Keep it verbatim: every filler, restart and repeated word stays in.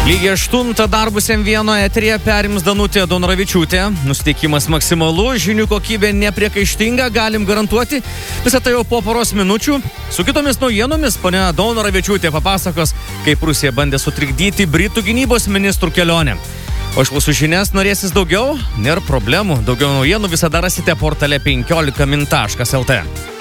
Lygiai aštuntą darbus M vieno eteryje perims Danutė Daunoravičiūtė. Nusiteikimas maksimalu, žinių kokybė nepriekaištinga, galim garantuoti. Visą tai jau po poros minučių. Su kitomis naujienomis ponia Daunoravičiūtė papasakos, kaip Rusija bandė sutrikdyti Britų gynybos ministrų kelionę. O išklausų žinias norėsis daugiau? Nėra problemų. Daugiau naujienų visada rasite portale penkiolika min taškas el tė.